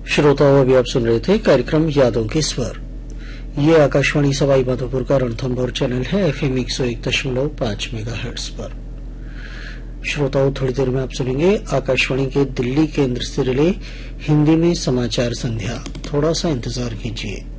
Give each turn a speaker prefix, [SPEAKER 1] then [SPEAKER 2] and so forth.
[SPEAKER 1] श्रोताओं, अभी आप सुन रहे थे कार्यक्रम यादों के स्वर। ये आकाशवाणी सवाई माधोपुर का रणथंभौर चैनल है FM 101.5 मेगाहर्ट्ज पर। श्रोताओं, थोड़ी देर में आप सुनेंगे आकाशवाणी के दिल्ली केंद्र से रिले हिंदी में समाचार संध्या। थोड़ा सा इंतजार कीजिए।